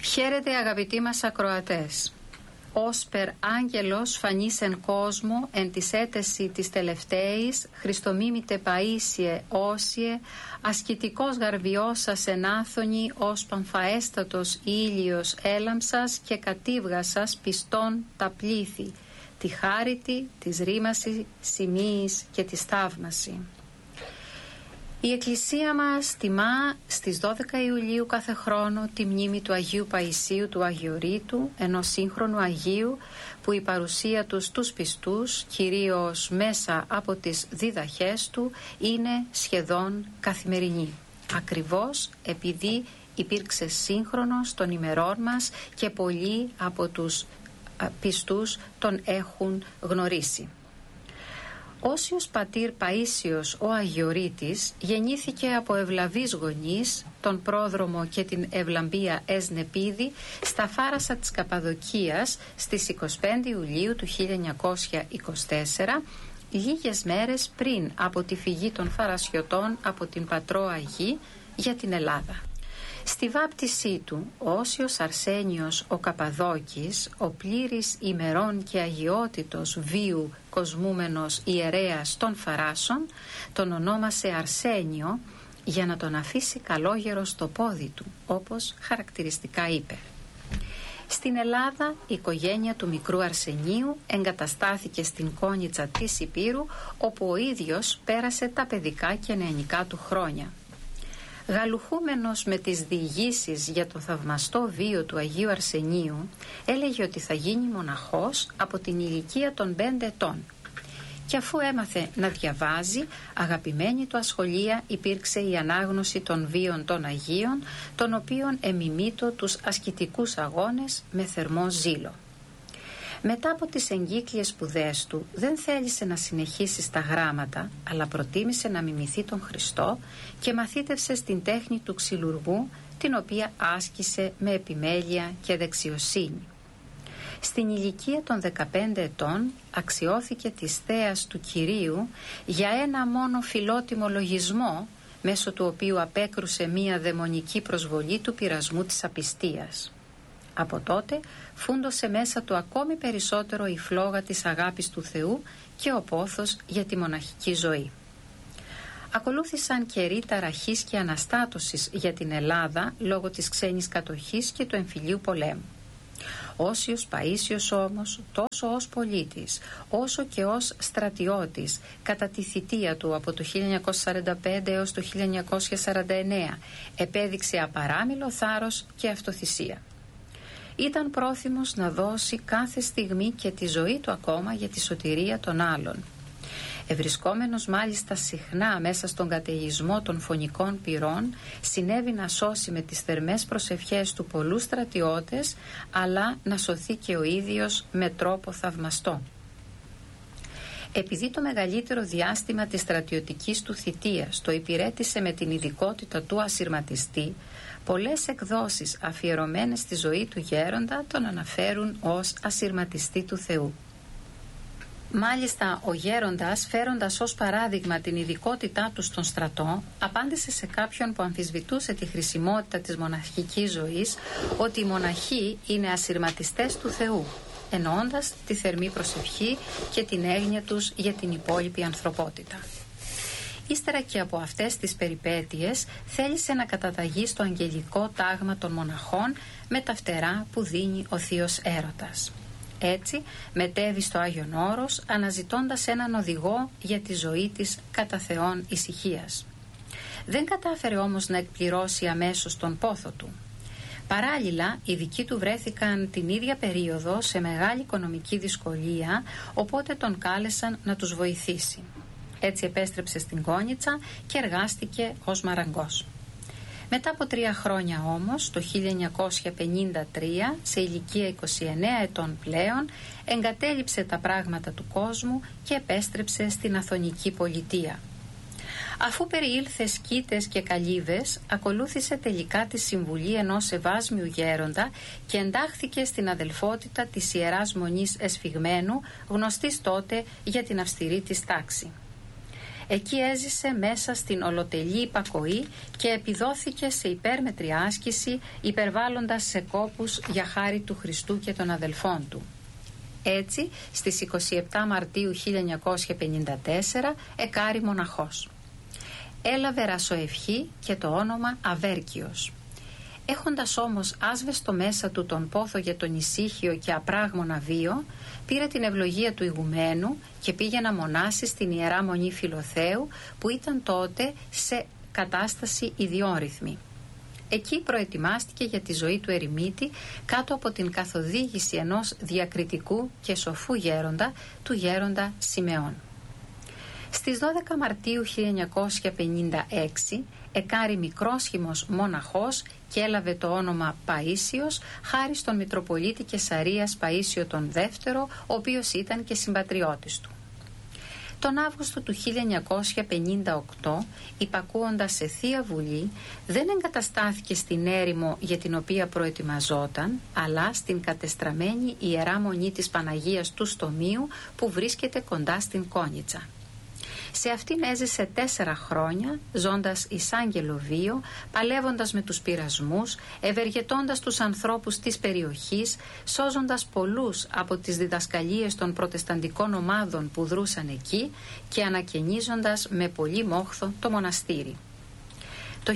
Χαίρετε αγαπητοί μας ακροατές. Όσπερ άγγελος φανής εν κόσμο, εν της έτεση της τελευταίης, Χριστομίμητε Παΐσιε όσιε, ασκητικός γαρβιώσας εν άθονη, ως πανφαέστατος ήλιος έλαμψας και κατήβγασας πιστών τα πλήθη, τη χάριτη, της ρήμαση, σημείης και τη σταύμαση. Η Εκκλησία μας τιμά στις 12 Ιουλίου κάθε χρόνο τη μνήμη του Αγίου Παϊσίου του Αγιορείτου, ενός σύγχρονου Αγίου που η παρουσία του στους πιστούς, κυρίως μέσα από τις δίδαχές του, είναι σχεδόν καθημερινή. Ακριβώς επειδή υπήρξε σύγχρονος των ημερών μας και πολλοί από τους πιστούς τον έχουν γνωρίσει. Όσιος πατήρ Παΐσιος ο Αγιορείτης γεννήθηκε από ευλαβείς γονείς, τον πρόδρομο και την ευλαμπία Εσνεπίδη, στα Φάρασα της Καπαδοκίας στις 25 Ιουλίου του 1924, λίγες μέρες πριν από τη φυγή των Φαρασιωτών από την Πατρόα Γη για την Ελλάδα. Στη βάπτισή του, ο Όσιος Αρσένιος ο Καπαδόκης, ο πλήρης ημερών και αγιότητος βίου κοσμούμενος ιερέας των Φαράσων, τον ονόμασε Αρσένιο για να τον αφήσει καλόγερο στο πόδι του, όπως χαρακτηριστικά είπε. Στην Ελλάδα η οικογένεια του μικρού Αρσενίου εγκαταστάθηκε στην Κόνιτσα της Υπήρου, όπου ο ίδιος πέρασε τα παιδικά και νεανικά του χρόνια. Γαλουχούμενος με τις διηγήσεις για το θαυμαστό βίο του Αγίου Αρσενίου, έλεγε ότι θα γίνει μοναχός από την ηλικία των 5 ετών. Και αφού έμαθε να διαβάζει, αγαπημένη του ασχολία υπήρξε η ανάγνωση των βίων των Αγίων, των οποίων εμιμείτο τους ασκητικούς αγώνες με θερμό ζήλο. Μετά από τις εγκύκλιες σπουδές του δεν θέλησε να συνεχίσει στα γράμματα, αλλά προτίμησε να μιμηθεί τον Χριστό και μαθήτευσε στην τέχνη του ξυλουργού, την οποία άσκησε με επιμέλεια και δεξιοσύνη. Στην ηλικία των 15 ετών αξιώθηκε της θέας του Κυρίου για ένα μόνο φιλότιμο λογισμό, μέσω του οποίου απέκρουσε μία δαιμονική προσβολή του πειρασμού της απιστίας. Από τότε φούντωσε μέσα του ακόμη περισσότερο η φλόγα της αγάπης του Θεού και ο πόθος για τη μοναχική ζωή. Ακολούθησαν καιροί ταραχής και αναστάτωσης για την Ελλάδα λόγω της ξένης κατοχής και του εμφυλίου πολέμου. Όσιος Παΐσιος όμως, τόσο ως πολίτης όσο και ως στρατιώτης, κατά τη θητεία του από το 1945 έως το 1949, επέδειξε απαράμιλο θάρρος και αυτοθυσία. Ήταν πρόθυμος να δώσει κάθε στιγμή και τη ζωή του ακόμα για τη σωτηρία των άλλων. Ευρισκόμενος μάλιστα συχνά μέσα στον καταιγισμό των φωνικών πυρών, συνέβη να σώσει με τις θερμές προσευχές του πολλούς στρατιώτες, αλλά να σωθεί και ο ίδιος με τρόπο θαυμαστό. Επειδή το μεγαλύτερο διάστημα της στρατιωτικής του θητείας το υπηρέτησε με την ειδικότητα του ασυρματιστή, πολλές εκδόσεις αφιερωμένες στη ζωή του γέροντα τον αναφέρουν ως ασυρματιστή του Θεού. Μάλιστα ο γέροντας, φέροντας ως παράδειγμα την ειδικότητά του στον στρατό, απάντησε σε κάποιον που αμφισβητούσε τη χρησιμότητα της μοναχικής ζωής ότι οι μοναχοί είναι ασυρματιστές του Θεού, εννοώντας τη θερμή προσευχή και την έγνοια τους για την υπόλοιπη ανθρωπότητα. Ύστερα και από αυτές τις περιπέτειες θέλησε να καταταγεί στο αγγελικό τάγμα των μοναχών με τα φτερά που δίνει ο Θείος Έρωτας. Έτσι μετέβη στο Άγιον Όρος, αναζητώντας έναν οδηγό για τη ζωή της κατά Θεόν ησυχίας. Δεν κατάφερε όμως να εκπληρώσει αμέσως τον πόθο του. Παράλληλα, οι δικοί του βρέθηκαν την ίδια περίοδο σε μεγάλη οικονομική δυσκολία, οπότε τον κάλεσαν να τους βοηθήσει. Έτσι επέστρεψε στην Κόνιτσα και εργάστηκε ως μαραγκός. Μετά από 3 χρόνια όμως, το 1953, σε ηλικία 29 ετών πλέον, εγκατέλειψε τα πράγματα του κόσμου και επέστρεψε στην Αθωνική πολιτεία. Αφού περιήλθε σκήτες και καλύβες, ακολούθησε τελικά τη συμβουλή ενός ευάσμιου γέροντα και εντάχθηκε στην αδελφότητα της Ιεράς Μονής Εσφυγμένου, γνωστής τότε για την αυστηρή της τάξη. Εκεί έζησε μέσα στην ολοτελή υπακοή και επιδόθηκε σε υπέρμετρη άσκηση, υπερβάλλοντας σε κόπους για χάρη του Χριστού και των αδελφών του. Έτσι, στις 27 Μαρτίου 1954 εκάρη μοναχός. Έλαβε ρασοευχή και το όνομα Αβέρκιος. Έχοντας όμως άσβεστο μέσα του τον πόθο για τον ησύχιο και απράγμονα βίο, πήρε την ευλογία του ηγουμένου και πήγε να μονάσει στην Ιερά Μονή Φιλοθέου, που ήταν τότε σε κατάσταση ιδιόρυθμη. Εκεί προετοιμάστηκε για τη ζωή του ερημίτη κάτω από την καθοδήγηση ενός διακριτικού και σοφού γέροντα, του γέροντα Σιμεών. Στις 12 Μαρτίου 1956 εκάρη μικρόσχημος μοναχός και έλαβε το όνομα Παΐσιος χάρη στον Μητροπολίτη Καισαρίας Παΐσιο τον δεύτερο, ο οποίος ήταν και συμπατριώτης του. Τον Αύγουστο του 1958, υπακούοντας σε Θεία Βουλή, δεν εγκαταστάθηκε στην έρημο για την οποία προετοιμαζόταν, αλλά στην κατεστραμμένη Ιερά Μονή της Παναγίας του Στομίου, που βρίσκεται κοντά στην Κόνιτσα. Σε αυτήν έζησε 4 χρόνια, ζώντας εις άγγελο βίο, παλεύοντας με τους πειρασμούς, ευεργετώντας τους ανθρώπους της περιοχής, σώζοντας πολλούς από τις διδασκαλίες των προτεσταντικών ομάδων που δρούσαν εκεί και ανακαινίζοντας με πολύ μόχθο το μοναστήρι. Το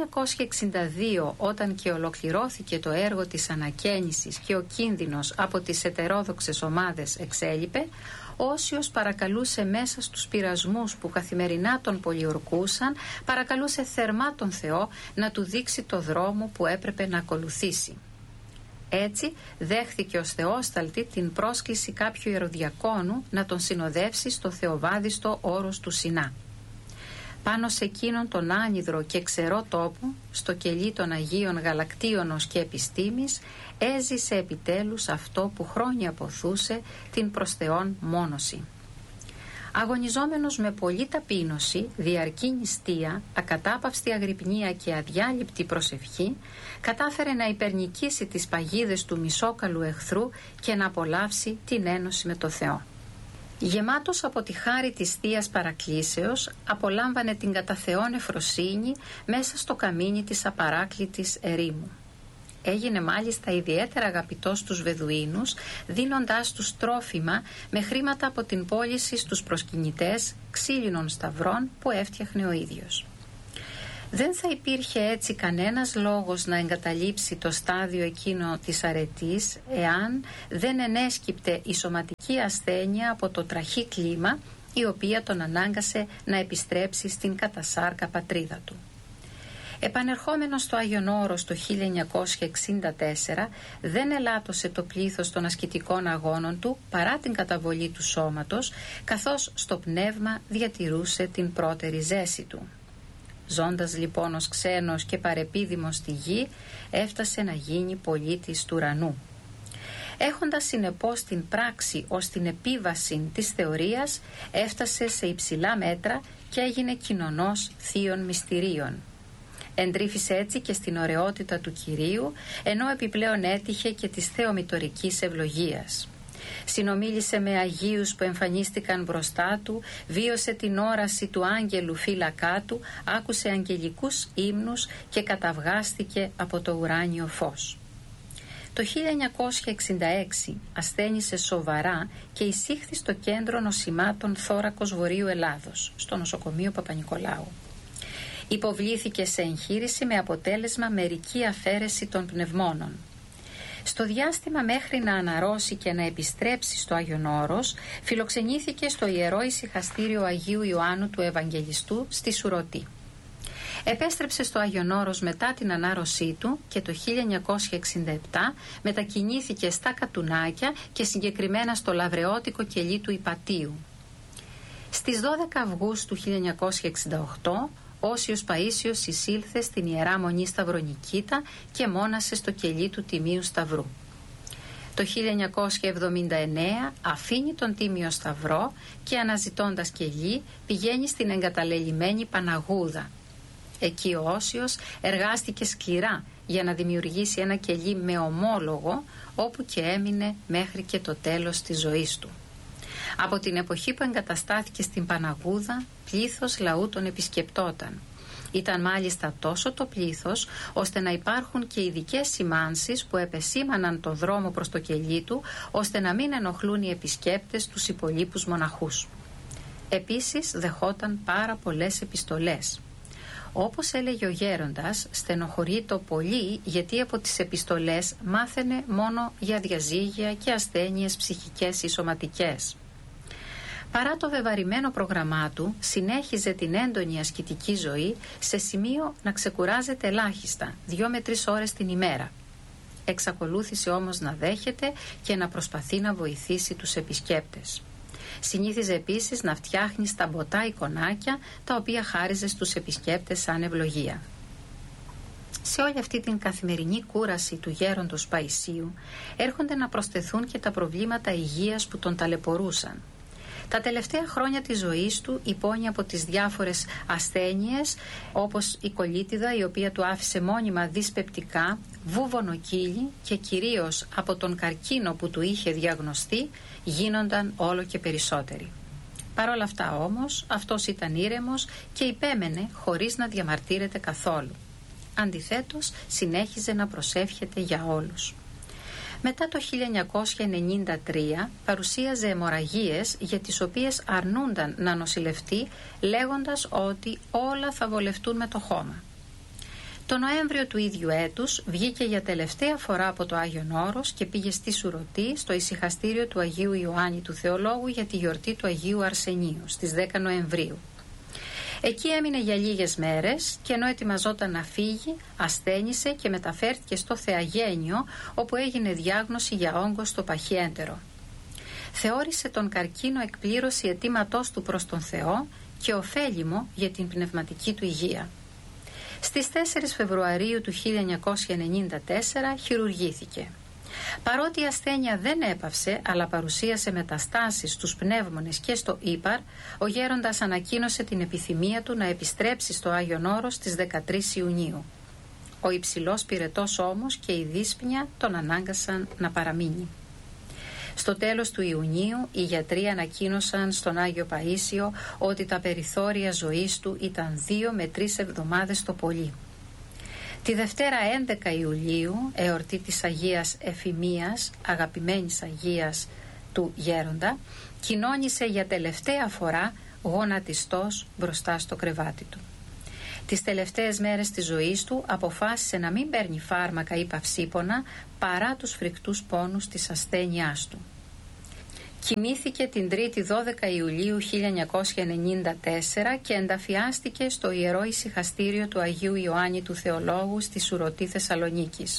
1962, όταν και ολοκληρώθηκε το έργο της ανακαίνησης και ο κίνδυνος από τις ετερόδοξες ομάδες εξέλιπε, ο Όσιος παρακαλούσε μέσα στους πειρασμούς που καθημερινά τον πολιορκούσαν, παρακαλούσε θερμά τον Θεό να του δείξει το δρόμο που έπρεπε να ακολουθήσει. Έτσι δέχθηκε ως Θεόσταλτη την πρόσκληση κάποιου ιεροδιακόνου να τον συνοδεύσει στο θεοβάδιστο όρος του Σινά. Πάνω σε εκείνον τον άνυδρο και ξερό τόπο, στο κελί των Αγίων Γαλακτίωνος και Επιστήμης, έζησε επιτέλους αυτό που χρόνια ποθούσε, την προς Θεόν μόνωση. Αγωνιζόμενος με πολλή ταπείνωση, διαρκή νηστεία, ακατάπαυστη αγρυπνία και αδιάλειπτη προσευχή, κατάφερε να υπερνικήσει τις παγίδες του μισόκαλου εχθρού και να απολαύσει την ένωση με το Θεό. Γεμάτος από τη χάρη της Θείας Παρακλήσεως, απολάμβανε την κατά Θεόν εφροσύνη μέσα στο καμίνι της απαράκλητης ερήμου. Έγινε μάλιστα ιδιαίτερα αγαπητός στους Βεδουίνους, δίνοντάς τους τρόφιμα με χρήματα από την πώληση στους προσκυνητές ξύλινων σταυρών που έφτιαχνε ο ίδιος. Δεν θα υπήρχε έτσι κανένας λόγος να εγκαταλείψει το στάδιο εκείνο της αρετής, εάν δεν ενέσκυπτε η σωματική ασθένεια από το τραχή κλίμα, η οποία τον ανάγκασε να επιστρέψει στην κατασάρκα πατρίδα του. Επανερχόμενος στο Άγιον Όρος το 1964, δεν ελάττωσε το πλήθος των ασκητικών αγώνων του παρά την καταβολή του σώματος, καθώς στο πνεύμα διατηρούσε την πρώτερη ζέση του. Ζώντας λοιπόν ως ξένος και παρεπίδημος στη γη, έφτασε να γίνει πολίτης του ουρανού. Έχοντας συνεπώς την πράξη ως την επίβαση της θεωρίας, έφτασε σε υψηλά μέτρα και έγινε κοινωνός θείων μυστηρίων. Εντρύφησε έτσι και στην ωραιότητα του Κυρίου, ενώ επιπλέον έτυχε και της θεομητορικής ευλογίας. Συνομίλησε με Αγίους που εμφανίστηκαν μπροστά του, βίωσε την όραση του άγγελου φύλακά του, άκουσε αγγελικούς ύμνους και καταυγάστηκε από το ουράνιο φως. Το 1966 ασθένησε σοβαρά και εισήχθη στο κέντρο νοσημάτων θώρακος Βορείου Ελλάδος, στο νοσοκομείο Παπα-Νικολάου. Υποβλήθηκε σε εγχείρηση με αποτέλεσμα μερική αφαίρεση των πνευμόνων. Στο διάστημα μέχρι να αναρρώσει και να επιστρέψει στο Άγιον Όρος, φιλοξενήθηκε στο Ιερό Ησυχαστήριο Αγίου Ιωάννου του Ευαγγελιστού στη Σουρωτή. Επέστρεψε στο Άγιον Όρος μετά την ανάρρωσή του και το 1967 μετακινήθηκε στα Κατουνάκια και συγκεκριμένα στο λαβρεώτικο κελί του Ιπατίου. Στις 12 Αυγούστου 1968, Όσιος Παΐσιος εισήλθε στην Ιερά Μονή Σταυρονικήτα και μόνασε στο κελί του Τιμίου Σταυρού. Το 1979 αφήνει τον Τίμιο Σταυρό και αναζητώντας κελί πηγαίνει στην εγκαταλελειμμένη Παναγούδα. Εκεί ο Όσιος εργάστηκε σκληρά για να δημιουργήσει ένα κελί με ομόλογο, όπου και έμεινε μέχρι και το τέλος της ζωής του. Από την εποχή που εγκαταστάθηκε στην Παναγούδα, πλήθος λαού τον επισκεπτόταν. Ήταν μάλιστα τόσο το πλήθος, ώστε να υπάρχουν και ειδικές σημάνσεις που επεσήμαναν το δρόμο προς το κελί του, ώστε να μην ενοχλούν οι επισκέπτες τους υπολείπους μοναχούς. Επίσης δεχόταν πάρα πολλές επιστολές. Όπως έλεγε ο γέροντας, στενοχωρείτο πολύ γιατί από τις επιστολές μάθαινε μόνο για διαζύγια και ασθένειες ψυχικές ή σωματικές. Παρά το βεβαρημένο πρόγραμμά του, συνέχιζε την έντονη ασκητική ζωή σε σημείο να ξεκουράζεται ελάχιστα, 2 με 3 ώρες την ημέρα. Εξακολούθησε όμως να δέχεται και να προσπαθεί να βοηθήσει τους επισκέπτες. Συνήθιζε επίσης να φτιάχνει στα μποτά εικονάκια, τα οποία χάριζε στους επισκέπτες σαν ευλογία. Σε όλη αυτή την καθημερινή κούραση του γέροντος Παϊσίου έρχονται να προσθεθούν και τα προβλήματα υγείας που τον ταλαιπωρούσαν. Τα τελευταία χρόνια της ζωής του υπόνει από τις διάφορες ασθένειες, όπως η κολίτιδα, η οποία του άφησε μόνιμα δυσπεπτικά, βούβονοκύλι, και κυρίως από τον καρκίνο που του είχε διαγνωστεί γίνονταν όλο και περισσότεροι. Παρ' όλα αυτά όμως, αυτός ήταν ήρεμος και υπέμενε χωρίς να διαμαρτύρεται καθόλου. Αντιθέτως, συνέχιζε να προσεύχεται για όλους. Μετά το 1993 παρουσίαζε αιμορραγίες για τις οποίες αρνούνταν να νοσηλευτεί, λέγοντας ότι όλα θα βολευτούν με το χώμα. Το Νοέμβριο του ίδιου έτους βγήκε για τελευταία φορά από το Άγιον Όρος και πήγε στη Σουρωτή, στο ησυχαστήριο του Αγίου Ιωάννη του Θεολόγου, για τη γιορτή του Αγίου Αρσενίου στις 10 Νοεμβρίου. Εκεί έμεινε για λίγες μέρες και ενώ ετοιμαζόταν να φύγει, ασθένησε και μεταφέρθηκε στο Θεαγένιο, όπου έγινε διάγνωση για όγκο στο παχιέντερο. Θεώρησε τον καρκίνο εκπλήρωση αιτήματός του προς τον Θεό και ωφέλιμο για την πνευματική του υγεία. Στις 4 Φεβρουαρίου του 1994 χειρουργήθηκε. Παρότι η ασθένεια δεν έπαυσε, αλλά παρουσίασε μεταστάσεις στους πνεύμονες και στο ύπαρ, ο γέροντας ανακοίνωσε την επιθυμία του να επιστρέψει στο Άγιον Όρος στις 13 Ιουνίου. Ο υψηλός πυρετός όμως και η δύσπνοια τον ανάγκασαν να παραμείνει. Στο τέλος του Ιουνίου οι γιατροί ανακοίνωσαν στον Άγιο Παΐσιο ότι τα περιθώρια ζωής του ήταν 2 με 3 εβδομάδες το πολύ. Τη Δευτέρα 11 Ιουλίου, εορτή της Αγίας Εφημίας, αγαπημένης Αγίας του Γέροντα, κοινώνησε για τελευταία φορά γονατιστός μπροστά στο κρεβάτι του. Τις τελευταίες μέρες της ζωής του αποφάσισε να μην παίρνει φάρμακα ή παυσίπονα παρά τους φρικτούς πόνους της ασθένειάς του. Κοιμήθηκε την 3η 12 Ιουλίου 1994 και ενταφιάστηκε στο Ιερό Ησυχαστήριο του Αγίου Ιωάννη του Θεολόγου στη Σουρωτή Θεσσαλονίκης.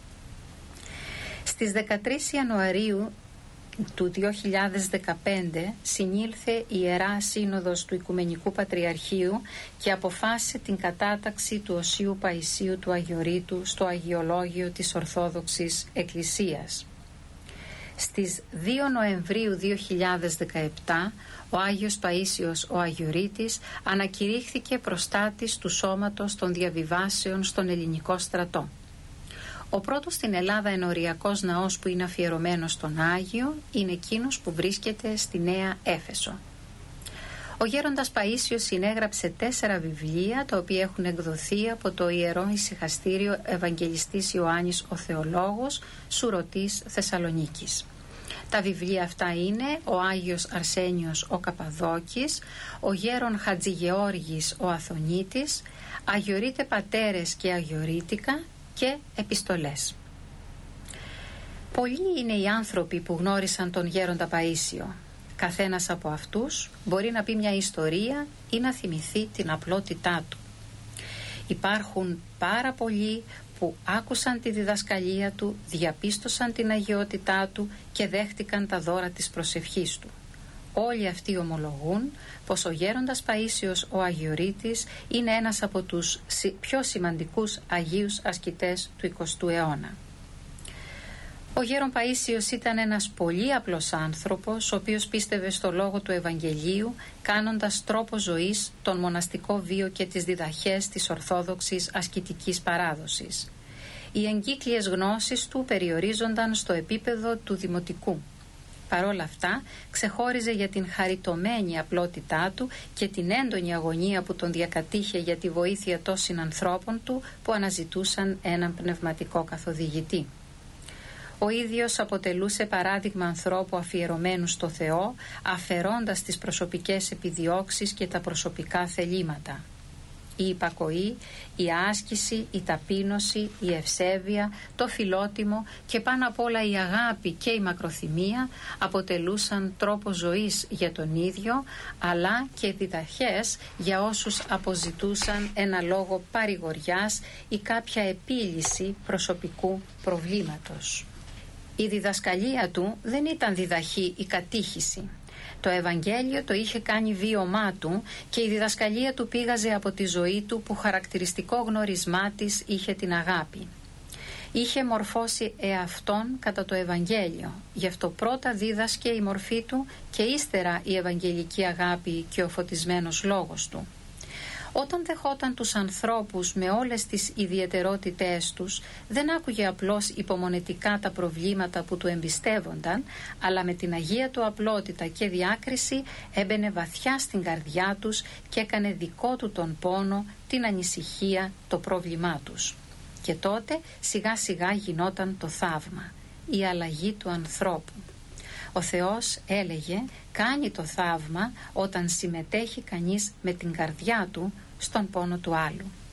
Στις 13 Ιανουαρίου του 2015 συνήλθε η Ιερά Σύνοδος του Οικουμενικού Πατριαρχείου και αποφάσισε την κατάταξη του Οσίου Παϊσίου του Αγιορείτου στο Αγιολόγιο της Ορθόδοξης Εκκλησίας. Στις 2 Νοεμβρίου 2017 ο Άγιος Παΐσιος ο Αγιορείτης ανακηρύχθηκε προστάτης του σώματος των διαβιβάσεων στον ελληνικό στρατό. Ο πρώτος στην Ελλάδα ενοριακός ναός που είναι αφιερωμένος στον Άγιο είναι εκείνος που βρίσκεται στη Νέα Έφεσο. Ο γέροντας Παΐσιος συνέγραψε 4 βιβλία, τα οποία έχουν εκδοθεί από το Ιερό Ησυχαστήριο Ευαγγελιστής Ιωάννης ο Θεολόγος, Σουρωτής Θεσσαλονίκης. Τα βιβλία αυτά είναι ο Άγιος Αρσένιος ο Καπαδόκης, ο Γέρον Χατζηγεώργης ο Αθωνίτης, Αγιορείτε Πατέρες και Αγιορείτικα και επιστολές. Πολλοί είναι οι άνθρωποι που γνώρισαν τον γέροντα Παΐσιο. Καθένας από αυτούς μπορεί να πει μια ιστορία ή να θυμηθεί την απλότητά του. Υπάρχουν πάρα πολλοί που άκουσαν τη διδασκαλία του, διαπίστωσαν την αγιότητά του και δέχτηκαν τα δώρα της προσευχής του. Όλοι αυτοί ομολογούν πως ο γέροντας Παΐσιος ο Αγιορείτης είναι ένας από τους πιο σημαντικούς Αγίους ασκητές του 20ου αιώνα. Ο γέρον Παΐσιος ήταν ένας πολύ απλός άνθρωπος, ο οποίος πίστευε στο λόγο του Ευαγγελίου, κάνοντας τρόπο ζωής τον μοναστικό βίο και τις διδαχές της ορθόδοξης ασκητικής παράδοσης. Οι εγκύκλιες γνώσεις του περιορίζονταν στο επίπεδο του δημοτικού. Παρόλα αυτά, ξεχώριζε για την χαριτωμένη απλότητά του και την έντονη αγωνία που τον διακατήχε για τη βοήθεια των συνανθρώπων του που αναζητούσαν έναν πνευματικό καθοδηγητή. Ο ίδιος αποτελούσε παράδειγμα ανθρώπου αφιερωμένου στο Θεό, αφαιρώντας τις προσωπικές επιδιώξεις και τα προσωπικά θελήματα. Η υπακοή, η άσκηση, η ταπείνωση, η ευσέβεια, το φιλότιμο και πάνω απ' όλα η αγάπη και η μακροθυμία αποτελούσαν τρόπο ζωής για τον ίδιο, αλλά και διδαχές για όσους αποζητούσαν ένα λόγο παρηγοριάς ή κάποια επίλυση προσωπικού προβλήματος. Η διδασκαλία του δεν ήταν διδαχή ή κατήχηση. Το Ευαγγέλιο το είχε κάνει βίωμά του και η διδασκαλία του πήγαζε από τη ζωή του που χαρακτηριστικό γνωρισμά της είχε την αγάπη. Είχε μορφώσει εαυτόν κατά το Ευαγγέλιο, γι' αυτό πρώτα δίδασκε η μορφή του και ύστερα η ευαγγελική αγάπη και ο φωτισμένος λόγος του. Όταν δεχόταν τους ανθρώπους με όλες τις ιδιαιτερότητές τους, δεν άκουγε απλώς υπομονετικά τα προβλήματα που του εμπιστεύονταν, αλλά με την αγία του απλότητα και διάκριση έμπαινε βαθιά στην καρδιά τους και έκανε δικό του τον πόνο, την ανησυχία, το πρόβλημά τους. Και τότε σιγά σιγά γινόταν το θαύμα, η αλλαγή του ανθρώπου. Ο Θεός, έλεγε, κάνει το θαύμα όταν συμμετέχει κανείς με την καρδιά του στον πόνο του άλλου.